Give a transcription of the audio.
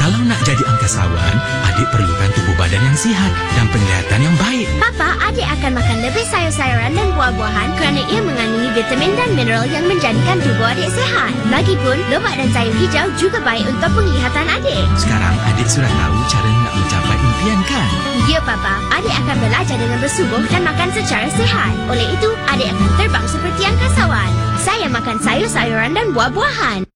Kalau nak jadi angkasawan, adik perlukan tubuh badan yang sihat dan penglihatan yang baik. Papa, adik akan makan lebih sayur-sayuran dan buah-buahan kerana ia mengandungi vitamin dan mineral yang menjadikan tubuh adik sihat. Lagipun, lemak dan sayur hijau juga baik untuk penglihatan adik. Sekarang adik sudah tahu cara nak mencapai impian kan? Ya, Papa. Adik akan belajar dengan bersungguh dan makan secara sihat. Oleh itu, adik akan terbang seperti angkasawan. Saya makan sayur-sayuran dan buah-buahan.